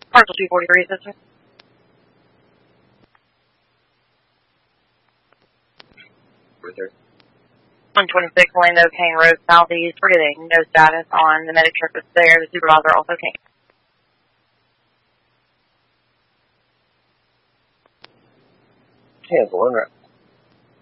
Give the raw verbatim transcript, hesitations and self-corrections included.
Parcel two forty-three, sister. one twenty-six Orlando Kane Road Southeast. We're getting no status on the medic truck that's there. The supervisor also can't. Cancel, right?